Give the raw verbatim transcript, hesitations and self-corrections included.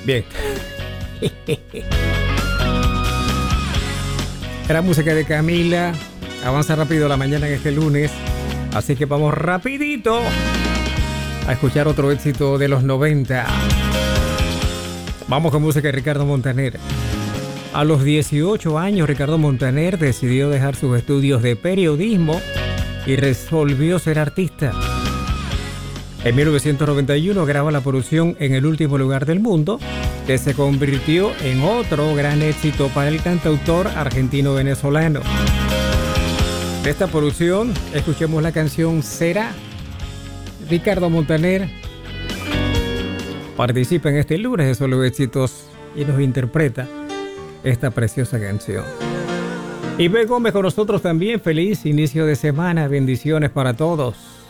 Bien. Era música de Camila. Avanza rápido la mañana en este lunes. Así que vamos rapidito a escuchar otro éxito de los noventa. Vamos con música de Ricardo Montaner. A los dieciocho años, Ricardo Montaner decidió dejar sus estudios de periodismo y resolvió ser artista. En mil novecientos noventa y uno graba la producción En el último lugar del mundo, que se convirtió en otro gran éxito para el cantautor argentino-venezolano. De esta producción, escuchemos la canción Será. Ricardo Montaner participa en este lunes de Solo Éxitos y nos interpreta esta preciosa canción. Y B. Gómez con nosotros también. Feliz inicio de semana. Bendiciones para todos.